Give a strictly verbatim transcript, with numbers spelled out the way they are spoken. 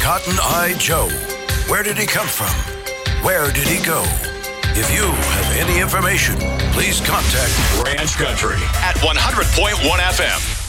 Cotton Eye Joe? Where did he come from? Where did he go? If you have any information, please contact Ranch Country at one hundred point one F M.